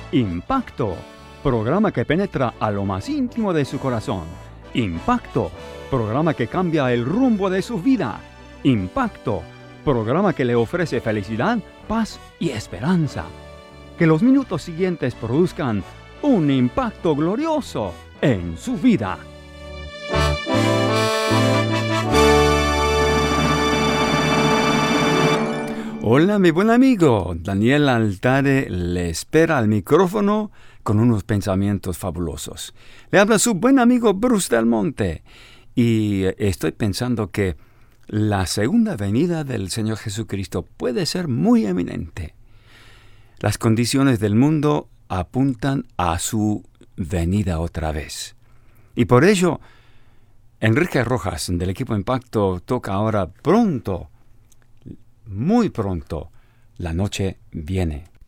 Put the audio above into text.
Impacto, programa que penetra a lo más íntimo de su corazón. Impacto, programa que cambia el rumbo de su vida. Impacto, programa que le ofrece felicidad, paz y esperanza. Que los minutos siguientes produzcan un impacto glorioso en su vida. Hola, mi buen amigo. Daniel Altare le espera al micrófono con unos pensamientos fabulosos. Le habla su buen amigo Bruce Del Monte. Y estoy pensando que la segunda venida del Señor Jesucristo puede ser muy eminente. Las condiciones del mundo apuntan a su venida otra vez. Y por ello, Enrique Rojas, del equipo Impacto, toca ahora pronto, muy pronto, La noche viene.